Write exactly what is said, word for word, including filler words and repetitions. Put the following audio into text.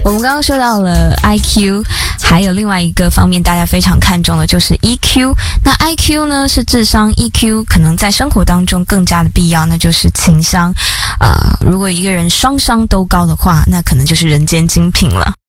我们刚刚说到了 I Q， 还有另外一个方面大家非常看重的就是 E Q。那 I Q 呢是智商 ，E Q 可能在生活当中更加的必要，那就是情商。呃，如果一个人双商都高的话，那可能就是人间精品了。